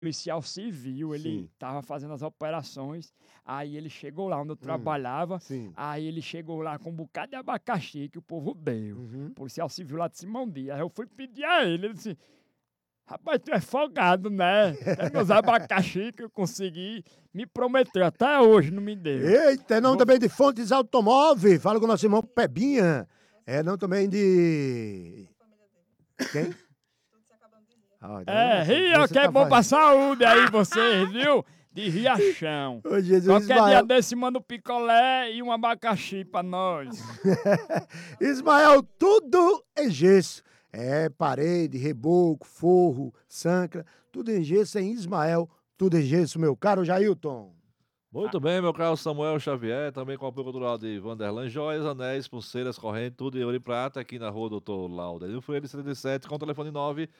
policial civil, ele Sim. estava fazendo as operações, aí ele chegou lá onde eu trabalhava, Sim. aí ele chegou lá com um bocado de abacaxi que o povo deu. Uhum. Policial civil lá de Simão Dias. Aí eu fui pedir a ele disse: rapaz, tu é folgado, né? Quer meus abacaxi que eu consegui. Me prometeu, até hoje não me deu. Eita, é nome Vou- também de Fontes Automóvel. Fala com o nosso irmão Pebinha. É nome também de... Quem? Ah, tá vendo? Ria, Você que é tá bom pra fazendo. saúde aí, vocês, viu? De Riachão. Ô, Jesus, Qualquer dia Ismael. desse, manda um picolé e um abacaxi pra nós. Ismael, tudo em gesso. É, parede, reboco, forro, sancra, tudo em gesso em Ismael, tudo em gesso, meu caro Jailton. Muito bem, meu caro Samuel Xavier, também com o apoio cultural de Vanderlan, joias, anéis, pulseiras, correntes, tudo em ouro e prata, aqui na rua Doutor Laudelino Freire, 77, com o telefone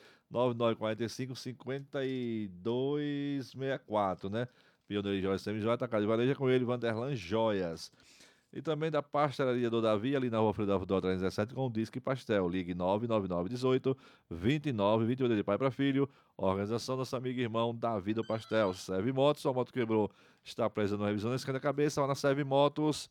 99945-5264, né? Pioneiro de Joias Semi-Joia, atacado de varejo, com ele, Vanderlan Joias. E também da pastelaria do Davi, ali na rua Frida Dó 317, com o Disque Pastel. Ligue 99918 2928 de pai para filho. Organização nosso amigo e irmão Davi do Pastel. Serve Motos, sua moto quebrou, está presa na revisão da esquerda-cabeça, lá na Serve Motos.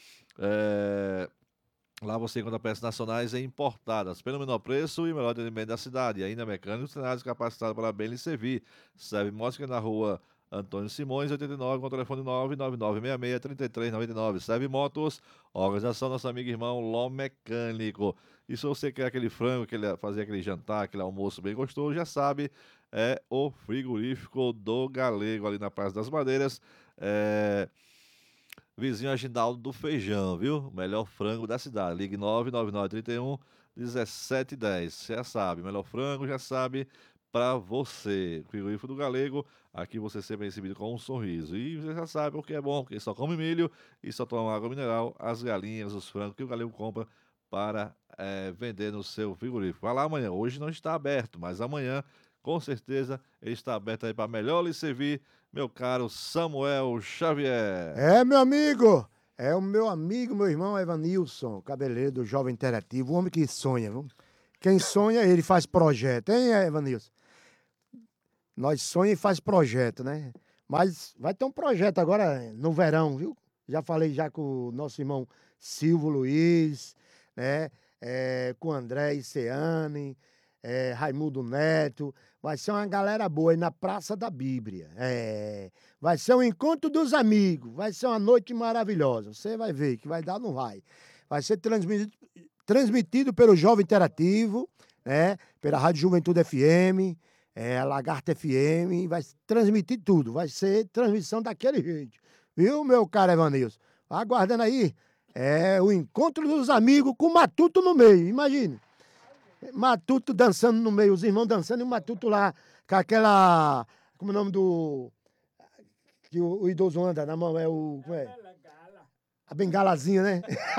Lá você encontra peças nacionais e importadas, pelo menor preço e melhor atendimento da cidade. E ainda mecânicos treinados capacitados para bem lhe servir. Serve Motos, que é na rua Antônio Simões, 89, com o telefone 99966-3399. Serve Motos, organização nosso amigo e irmão Ló Mecânico. E se você quer aquele frango, fazer aquele jantar, aquele almoço bem gostoso, já sabe, é o frigorífico do Galego, ali na Praça das Madeiras. Vizinho Aginaldo do Feijão, viu? O melhor frango da cidade. Ligue 99931-1710. Já sabe, melhor frango, já sabe, pra você. Frigorífico do Galego, aqui você sempre é recebido com um sorriso. E você já sabe o que é bom, porque só come milho e só toma água mineral, as galinhas, os frangos que o Galego compra para vender no seu frigorífico. Vai lá amanhã. Hoje não está aberto, mas amanhã, com certeza, ele está aberto aí para melhor lhe servir, meu caro Samuel Xavier. É, meu amigo, é o meu amigo, meu irmão Evanilson, cabeleireiro do Jovem Interativo, o homem que sonha, viu? Quem sonha, ele faz projeto, hein, Evanilson? Nós sonha e faz projeto, né? Mas vai ter um projeto agora no verão, viu? Já falei já com o nosso irmão Silvio Luiz, né? Com o André Iceane, Raimundo Neto. Vai ser uma galera boa aí na Praça da Bíblia. Vai ser um encontro dos amigos. Vai ser uma noite maravilhosa. Você vai ver que vai dar, não vai. Vai ser transmitido pelo Jovem Interativo, né? Pela Rádio Juventude FM, a Lagarta FM, vai transmitir tudo. Vai ser transmissão daquele jeito. Viu, meu caro Evanilson? Aguardando aí. É o encontro dos amigos com o Matuto no meio. Imagine. Matuto dançando no meio, os irmãos dançando e o Matuto lá com aquela. Como é o nome do. Que o idoso anda na mão? É o. Como é? A bengalazinha, né?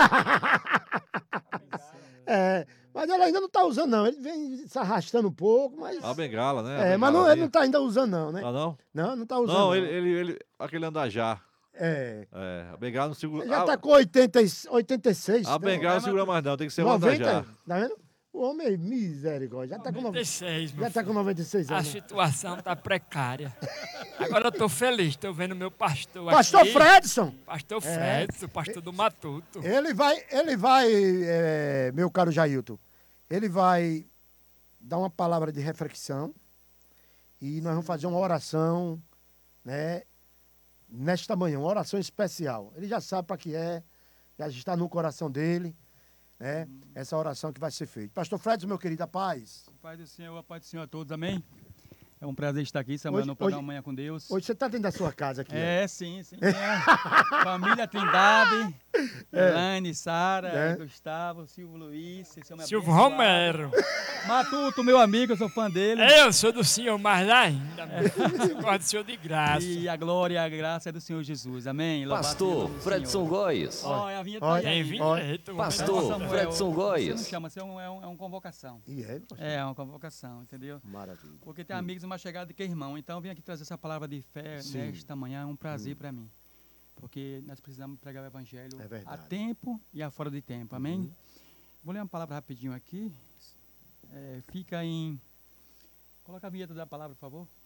Mas ele ainda não tá usando, não. Ele vem se arrastando um pouco, mas. A bengala, né? A Mas não, ele bengalazinha. não tá ainda usando, não, né? Ah, não? Não, não tá usando. Não, Não. aquele andajá. É. A bengala não segura. Ele já tá com 86. A não. bengala não segura mais, não. Tem que ser o 90, andajá. tá vendo? O homem é misericórdia. Já tá com 96, meu já tá com 96 A anos. situação tá precária. Agora eu tô feliz, tô vendo meu pastor Pastor aqui. Fredson! Pastor Fredson, pastor do Matuto. Ele vai, meu caro Jailton, ele vai dar uma palavra de reflexão e nós vamos fazer uma oração, né, nesta manhã, uma oração especial. Ele já sabe para que já está no coração dele, né, essa oração que vai ser feita. Pastor Fredson, meu querido, a paz. A paz do Senhor a todos, amém? É um prazer estar aqui, Samuel, no programa Manhã com Deus. Hoje você está dentro da sua casa aqui. Sim. Família Trindade, Elaine, Sara, Gustavo, Silvio Luiz. Silvio Romero. Matuto, meu amigo, eu sou fã dele. Eu sou do senhor mais ainda. Eu gosto do senhor de graça. E a glória e a graça é do Senhor Jesus, amém? Pastor Fredson Góes. Olha, a vinheta tá aí. Pastor Fredson Góes. Você não chama, você é uma convocação. É uma convocação, entendeu? Maravilha. Porque tem amigos mais chegados que irmão. Então eu vim aqui trazer essa palavra de fé nesta manhã. É um prazer para mim. Porque nós precisamos pregar o evangelho a tempo e a fora de tempo. Amém? Vou ler uma palavra rapidinho aqui. Fica em... Coloca a vinheta da palavra, por favor.